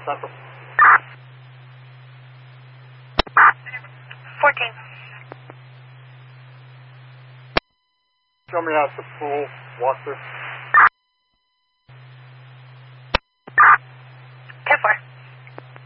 Central. 14. Show me out the pool walkthrough.